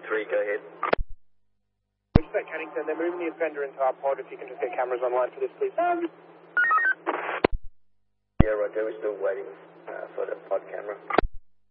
3, go ahead. Which is at Cannington. They're moving the offender into our pod. If you can just get cameras online for this, please. Yeah, Roger, we're still waiting for the pod camera.